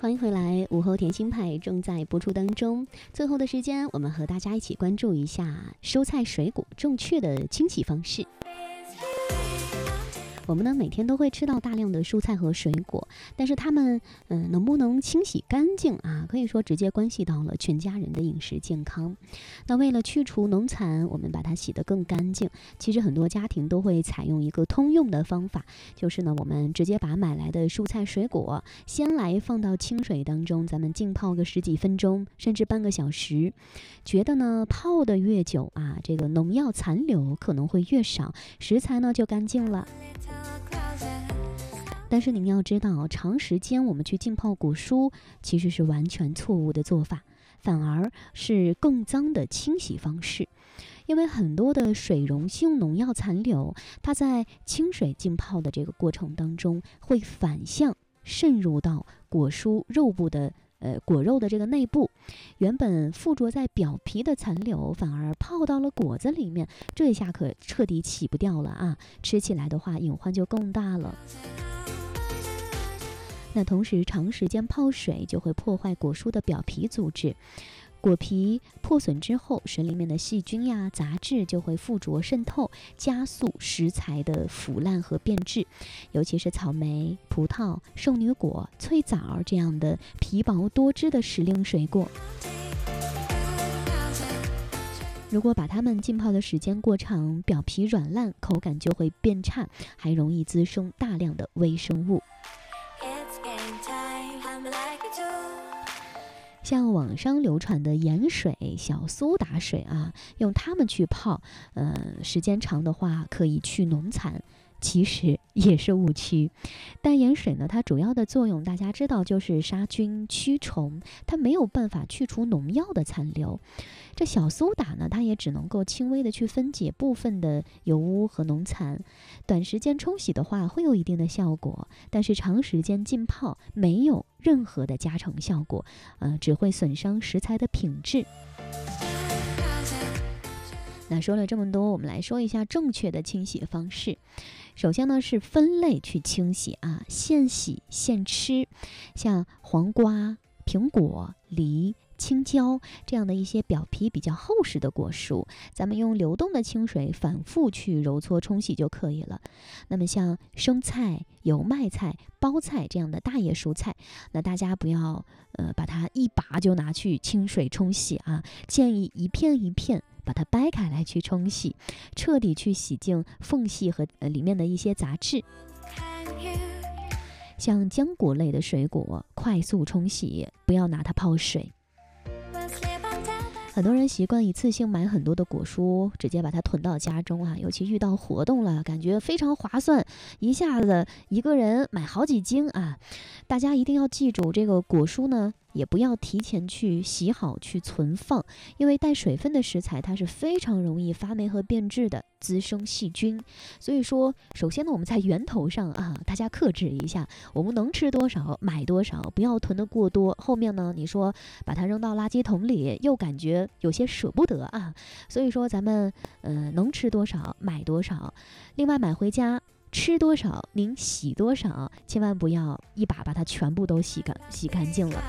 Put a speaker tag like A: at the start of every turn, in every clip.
A: 欢迎回来，午后甜心派正在播出当中。最后的时间，我们和大家一起关注一下蔬菜水果正确的清洗方式。我们呢每天都会吃到大量的蔬菜和水果，但是它们能不能清洗干净啊？可以说直接关系到了全家人的饮食健康。那为了去除农残，我们把它洗得更干净，其实很多家庭都会采用一个通用的方法，就是呢我们直接把买来的蔬菜水果先来放到清水当中，咱们浸泡个10几分钟甚至半个小时，觉得呢泡得越久啊，这个农药残留可能会越少，食材呢就干净了。但是您要知道，长时间我们去浸泡果蔬其实是完全错误的做法，反而是更脏的清洗方式。因为很多的水溶性农药残留，它在清水浸泡的这个过程当中会反向渗入到果蔬肉部的果肉的这个内部，原本附着在表皮的残留反而泡到了果子里面，这一下可彻底洗不掉了啊！吃起来的话隐患就更大了。那同时长时间泡水就会破坏果蔬的表皮组织，果皮破损之后，水里面的细菌呀、杂质就会附着渗透，加速食材的腐烂和变质。尤其是草莓、葡萄、圣女果、脆枣这样的皮薄多汁的时令水果，如果把它们浸泡的时间过长，表皮软烂，口感就会变差，还容易滋生大量的微生物。像网上流传的盐水、小苏打水啊，用它们去泡，时间长的话可以去农残，其实也是误区。淡盐水呢，它主要的作用大家知道就是杀菌驱虫，它没有办法去除农药的残留。这小苏打呢，它也只能够轻微的去分解部分的油污和农残，短时间冲洗的话会有一定的效果，但是长时间浸泡没有任何的加成效果，只会损伤食材的品质。那说了这么多，我们来说一下正确的清洗方式。首先呢是分类去清洗啊，现洗现吃。像黄瓜、苹果、梨、青椒这样的一些表皮比较厚实的果蔬，咱们用流动的清水反复去揉搓冲洗就可以了。那么像生菜、油麦菜、包菜这样的大叶蔬菜，那大家不要把它一把就拿去清水冲洗啊，建议一片一片把它掰开来去冲洗，彻底去洗净缝隙和里面的一些杂质。像浆果类的水果，快速冲洗，不要拿它泡水。很多人习惯一次性买很多的果蔬，直接把它囤到家中啊，尤其遇到活动了，感觉非常划算，一下子一个人买好几斤啊。大家一定要记住，这个果蔬呢也不要提前去洗好去存放，因为带水分的食材它是非常容易发霉和变质的，滋生细菌。所以说首先呢我们在源头上啊，大家克制一下，我们能吃多少买多少，不要囤得过多，后面呢你说把它扔到垃圾桶里又感觉有些舍不得啊。所以说咱们能吃多少买多少，另外买回家吃多少您洗多少，千万不要一把把它全部都洗干净了。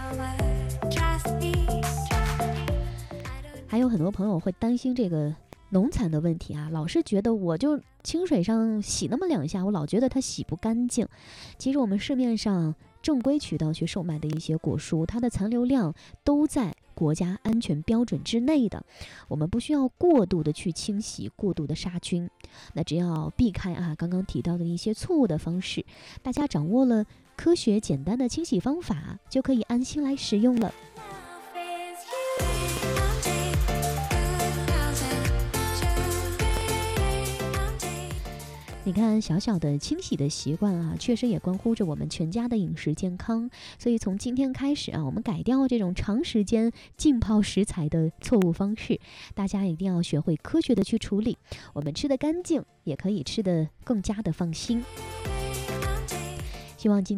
A: 还有很多朋友会担心这个农残的问题啊，老是觉得我就清水上洗那么2下，我老觉得它洗不干净。其实我们市面上正规渠道去售卖的一些果蔬，它的残留量都在国家安全标准之内的，我们不需要过度的去清洗，过度的杀菌。那只要避开刚刚提到的一些错误的方式，大家掌握了科学简单的清洗方法，就可以安心来使用了。你看，小小的清洗的习惯啊，确实也关乎着我们全家的饮食健康。所以从今天开始啊，我们改掉这种长时间浸泡食材的错误方式，大家一定要学会科学的去处理，我们吃得干净，也可以吃得更加的放心。希望今